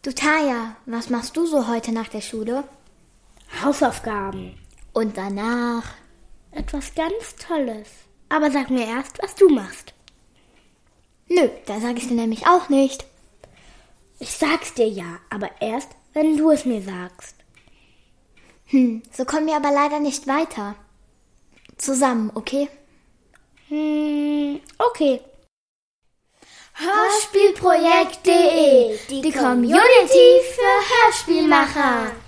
Du Taya, was machst du so heute nach der Schule? Hausaufgaben. Und danach? Etwas ganz Tolles. Aber sag mir erst, was du machst. Nö, da sag ich dir nämlich auch nicht. Ich sag's dir ja, aber erst, wenn du es mir sagst. So kommen wir aber leider nicht weiter. Zusammen, okay? Okay. Hörspielprojekt.de, die Community für Hörspielmacher.